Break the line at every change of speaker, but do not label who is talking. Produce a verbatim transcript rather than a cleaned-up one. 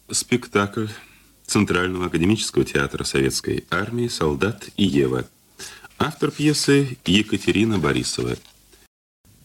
Спектакль Центрального академического театра Советской Армии «Солдат и Ева». Автор пьесы Екатерина Борисова.